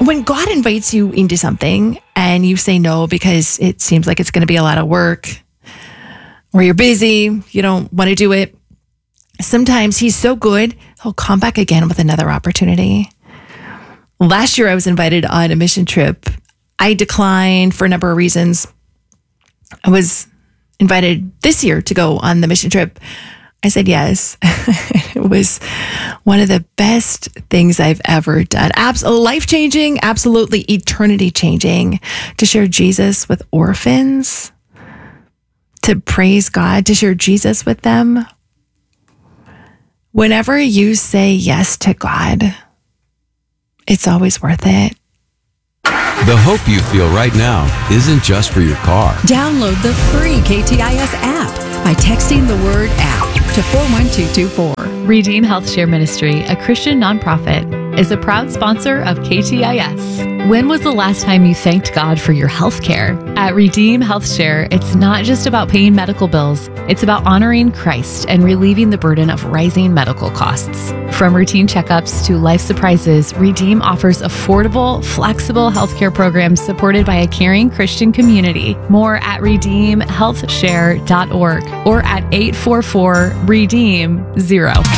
when God invites you into something and you say no because it seems like it's going to be a lot of work, or you're busy, you don't want to do it, sometimes he's so good, he'll come back again with another opportunity. Last year, I was invited on a mission trip. I declined for a number of reasons. I was invited this year to go on the mission trip. I said yes. It was one of the best things I've ever done. Life-changing, absolutely eternity-changing, to share Jesus with orphans, to praise God, to share Jesus with them. Whenever you say yes to God, it's always worth it. The hope you feel right now isn't just for your car. Download the free KTIS app by texting the word app to 41224. Redeem Health Share Ministry, a Christian nonprofit, is a proud sponsor of KTIS. When was the last time you thanked God for your health care? At Redeem Health Share, it's not just about paying medical bills. It's about honoring Christ and relieving the burden of rising medical costs. From routine checkups to life surprises, Redeem offers affordable, flexible healthcare programs supported by a caring Christian community. More at redeemhealthshare.org or at 844-REDEEM-0.